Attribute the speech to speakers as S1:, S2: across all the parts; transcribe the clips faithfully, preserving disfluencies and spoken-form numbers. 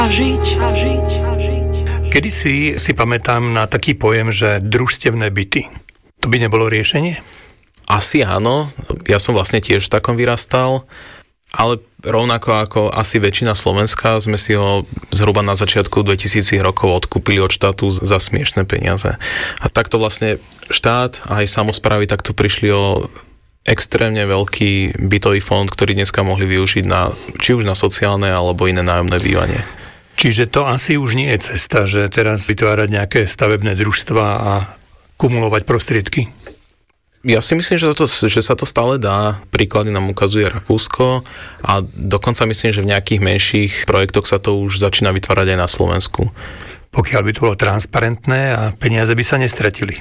S1: A žiť. A žiť. A žiť.
S2: Kedysi si pamätám na taký pojem, že družstevné byty. To by nebolo riešenie?
S3: Asi áno. Ja som vlastne tiež v takom vyrastal, ale rovnako ako asi väčšina Slovenska sme si ho zhruba na začiatku dvetisíc rokov odkúpili od štátu za smiešné peniaze. A takto vlastne štát a aj samosprávy takto prišli o extrémne veľký bytový fond, ktorý dneska mohli využiť na, či už na sociálne alebo iné nájomné bývanie.
S2: Čiže to asi už nie je cesta, že teraz vytvárať nejaké stavebné družstva a kumulovať prostriedky?
S3: Ja si myslím, že, to, že sa to stále dá. Príklady nám ukazuje Rakúsko a dokonca myslím, že v nejakých menších projektoch sa to už začína vytvárať aj na Slovensku.
S2: Pokiaľ by to bolo transparentné a peniaze by sa nestratili.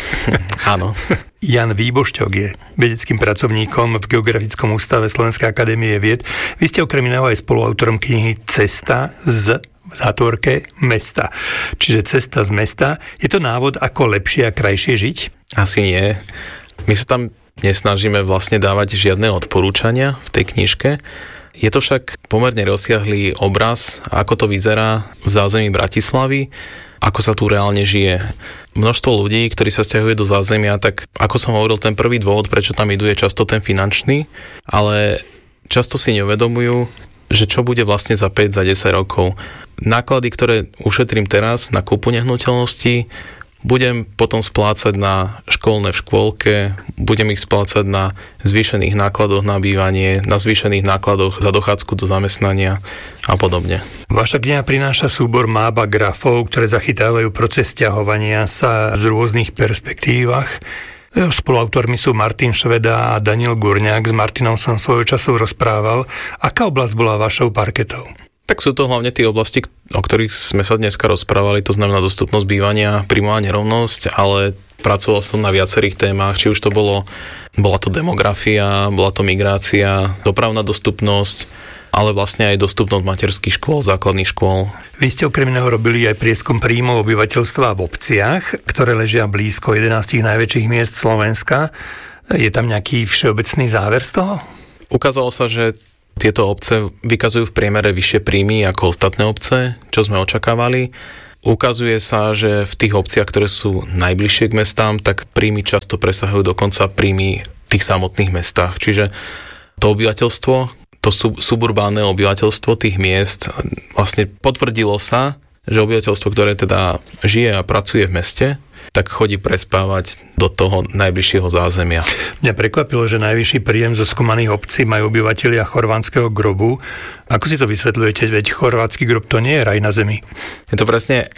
S3: Áno.
S2: Jan Výbošťok je vedeckým pracovníkom v Geografickom ústave Slovenskej akadémie vied. Vy ste okrem iného aj spoluautorom knihy Cesta z v zátvorke mesta. Čiže Cesta z mesta. Je to návod, ako lepšie a krajšie žiť?
S3: Asi nie. My sa tam nesnažíme vlastne dávať žiadne odporúčania v tej knižke. Je to však pomerne rozsiahlý obraz, ako to vyzerá v zázemí Bratislavy, ako sa tu reálne žije. Množstvo ľudí, ktorí sa sťahujú do zázemia, tak ako som hovoril, ten prvý dôvod, prečo tam idú, je často ten finančný, ale často si neuvedomujú, že čo bude vlastne za päť, za desať rokov. Náklady, ktoré ušetrím teraz na kúpu nehnuteľností, budem potom splácať na školné v škôlke, budem ich splácať na zvýšených nákladoch na bývanie, na zvýšených nákladoch za dochádzku do zamestnania a podobne.
S2: Vaša kniha prináša súbor máp a grafov, ktoré zachytávajú proces sťahovania sa v rôznych perspektívach. Spoluautormi sú Martin Šveda a Daniel Gurňák. S Martinom som svojho času rozprával. Aká oblasť bola vašou parketou?
S3: Tak sú to hlavne tie oblasti, o ktorých sme sa dneska rozprávali, to znamená dostupnosť bývania, príjmová nerovnosť, ale pracoval som na viacerých témach, či už to bolo, bola to demografia, bola to migrácia, dopravná dostupnosť, ale vlastne aj dostupnosť materských škôl, základných škôl.
S2: Vy ste okrem iného robili aj prieskum príjmov obyvateľstva v obciach, ktoré ležia blízko jedenástich najväčších miest Slovenska. Je tam nejaký všeobecný záver z toho?
S3: Ukázalo sa, že tieto obce vykazujú v priemere vyššie príjmy ako ostatné obce, čo sme očakávali. Ukazuje sa, že v tých obciach, ktoré sú najbližšie k mestám, tak príjmy často presahujú dokonca príjmy v tých samotných mestách. Čiže to obyvateľstvo, to suburbánne obyvateľstvo tých miest vlastne potvrdilo sa, že obyvateľstvo, ktoré teda žije a pracuje v meste, tak chodí prespávať do toho najbližšieho zázemia.
S2: Mňa prekvapilo, že najvyšší príjem zo skúmaných obcí majú obyvatelia chorvátskeho grobu. Ako si to vysvetľujete, veď chorvátsky grob to nie je raj na zemi?
S3: Je to presne,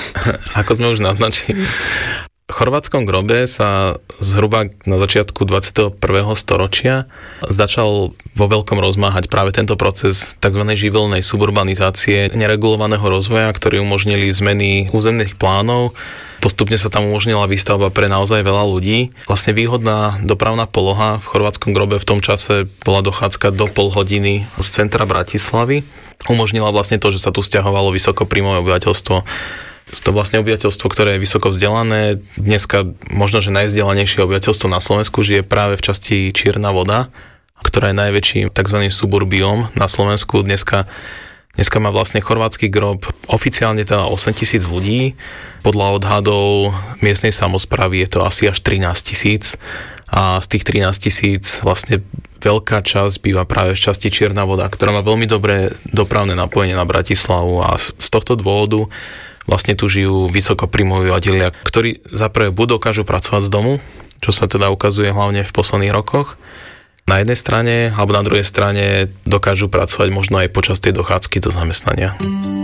S3: ako sme už naznačili. V chorvátskom grobe sa zhruba na začiatku dvadsiateho prvého storočia začal vo veľkom rozmáhať práve tento proces tzv. Živelnej suburbanizácie, neregulovaného rozvoja, ktorý umožnili zmeny územných plánov. Postupne sa tam umožnila výstavba pre naozaj veľa ľudí. Vlastne výhodná dopravná poloha v chorvátskom grobe v tom čase bola dochádzka do pol hodiny z centra Bratislavy. Umožnila vlastne to, že sa tu sťahovalo vysokopríjmové obyvateľstvo. To vlastne obyvateľstvo, ktoré je vysoko vzdelané. Dneska možno, že najvzdelanejšie obyvateľstvo na Slovensku žije práve v časti Čierna Voda, ktorá je najväčším tzv. Suburbiom na Slovensku. Dneska, dneska má vlastne chorvátsky grob oficiálne teda osemtisíc ľudí. Podľa odhadov miestnej samosprávy je to asi až trinásť tisíc. A z tých trinásť tisíc vlastne veľká časť býva práve v časti Čierna Voda, ktorá má veľmi dobré dopravné napojenie na Bratislavu a z tohto dôvodu vlastne tu žijú vysokopríjmoví obyvatelia, ktorí zaprvé buď dokážu pracovať z domu, čo sa teda ukazuje hlavne v posledných rokoch. Na jednej strane, alebo na druhej strane dokážu pracovať možno aj počas tej dochádzky do zamestnania.